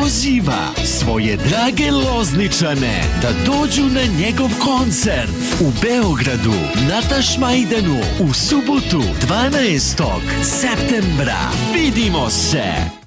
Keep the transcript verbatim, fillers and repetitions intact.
poziva svoje drage Lozničane da dođu na njegov koncert u Beogradu na Tašmajdanu u subotu dvanaestog septembra. Vidimo se!